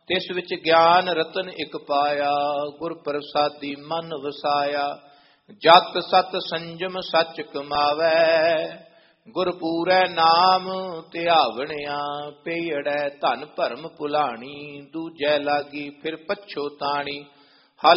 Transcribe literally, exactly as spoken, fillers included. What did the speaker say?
ਤਿਸ ਵਿੱਚ ਗਿਆਨ ਰਤਨ ਇਕ ਪਾਇਆ, ਗੁਰ ਪ੍ਰਸਾਦੀ ਮਨ ਵਸਾਇਆ। ਜਤ ਸਤ ਸੰਜਮ ਸੱਚ ਕਮਾਵੈ, ਗੁਰ ਪੂਰੈ ਨਾਮ ਧਿਆਵਣਿਆ। ਪਈੜੈ ਧਨ ਭਰਮ ਭੁਲਾਣੀ, ਦੂਜੈ ਲਾਗੀ ਫਿਰ ਪਛੋਤਾਣੀ।